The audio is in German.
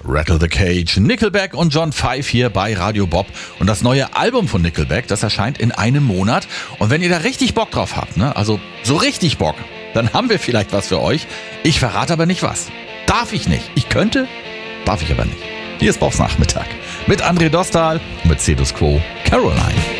Rattle the Cage, Nickelback und John Five hier bei Radio Bob. Und das neue Album von Nickelback, das erscheint in einem Monat. Und wenn ihr da richtig Bock drauf habt, ne, also so richtig Bock, dann haben wir vielleicht was für euch. Ich verrate aber nicht was. Darf ich nicht. Ich könnte, darf ich aber nicht. Hier ist Bobs Nachmittag mit André Dostal und mit Status Quo Caroline.